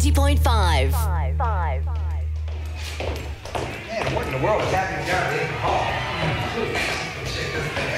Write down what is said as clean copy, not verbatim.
90.5. Man, what in the world is happening down at the hall?